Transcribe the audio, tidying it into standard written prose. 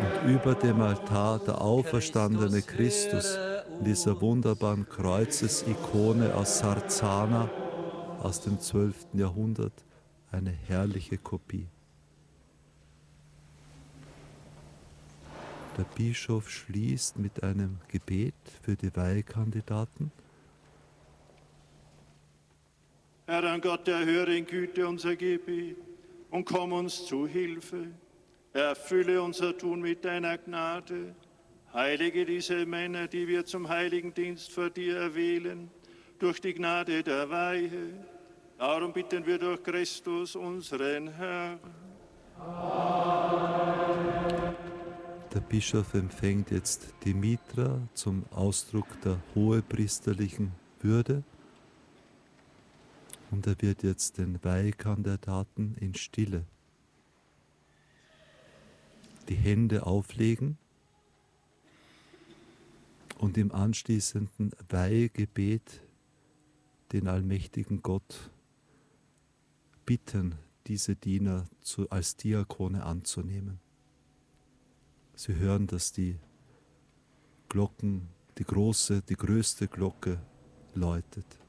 Und über dem Altar der auferstandene Christus in dieser wunderbaren Kreuzesikone aus Sarzana aus dem 12. Jahrhundert, eine herrliche Kopie. Der Bischof schließt mit einem Gebet für die Weihekandidaten. Herr an Gott, erhöre in Güte unser Gebet und komm uns zu Hilfe. Erfülle unser Tun mit deiner Gnade. Heilige diese Männer, die wir zum heiligen Dienst vor dir erwählen, durch die Gnade der Weihe. Darum bitten wir durch Christus, unseren Herrn. Der Bischof empfängt jetzt die Mitra zum Ausdruck der hohepriesterlichen Würde. Und er wird jetzt den Weihekandidaten in Stille die Hände auflegen und im anschließenden Weihegebet den allmächtigen Gott bitten, diese Diener als Diakone anzunehmen. Sie hören, dass die Glocken, die größte Glocke läutet.